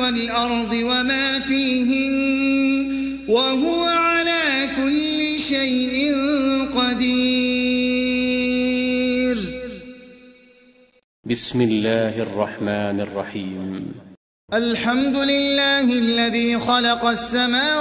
والأرض وما فيهن وهو على كل شيء قدير. بسم الله الرحمن الرحيم. الحمد لله الذي خلق السماوات